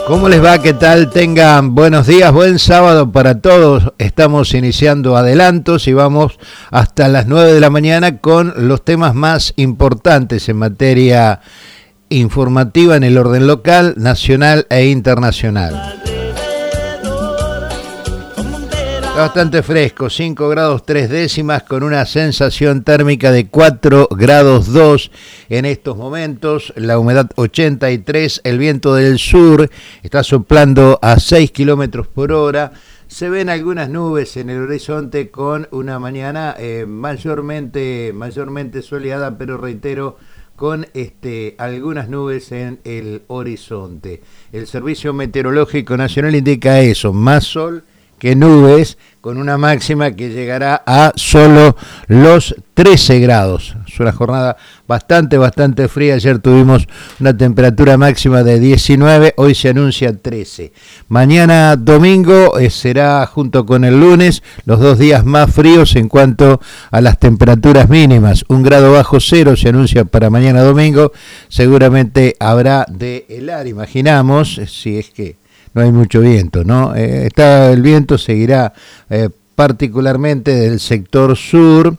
¿Cómo les va? ¿Qué tal? Tengan buenos días, buen sábado para todos. Estamos iniciando adelantos y vamos hasta las 9 de la mañana con los temas más importantes en materia informativa en el orden local, nacional e internacional. Está bastante fresco, 5 grados 3 décimas con una sensación térmica de 4 grados 2 en estos momentos, la humedad 83, el viento del sur está soplando a 6 kilómetros por hora, se ven algunas nubes en el horizonte con una mañana mayormente soleada, pero reitero, con algunas nubes en el horizonte. El Servicio Meteorológico Nacional indica eso, más sol que nubes, con una máxima que llegará a solo los 13 grados. Es una jornada bastante fría. Ayer tuvimos una temperatura máxima de 19, hoy se anuncia 13. Mañana domingo será, junto con el lunes, los 2 días más fríos en cuanto a las temperaturas mínimas. 1 grado bajo cero se anuncia para mañana domingo. Seguramente habrá de helar, imaginamos, si es que no hay mucho viento, ¿no? El viento seguirá particularmente del sector sur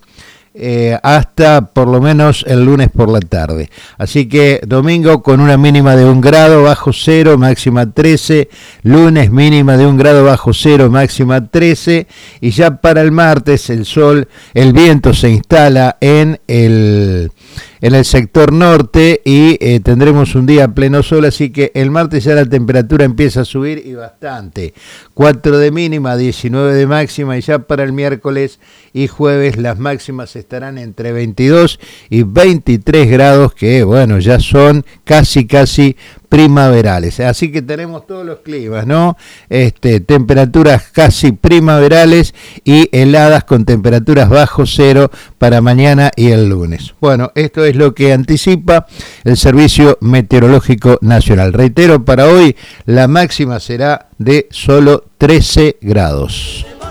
hasta por lo menos el lunes por la tarde. Así que domingo con una mínima de 1 grado bajo cero, máxima 13. Lunes mínima de 1 grado bajo cero, máxima 13. Y ya para el martes el viento se instala en el sector norte y tendremos un día a pleno sol, así que el martes ya la temperatura empieza a subir y bastante. 4 de mínima, 19 de máxima, y ya para el miércoles y jueves las máximas estarán entre 22 y 23 grados, que bueno, ya son casi primaverales. Así que tenemos todos los climas, ¿no? Temperaturas casi primaverales y heladas con temperaturas bajo cero para mañana y el lunes. Bueno, esto es lo que anticipa el Servicio Meteorológico Nacional. Reitero, para hoy la máxima será de solo 13 grados.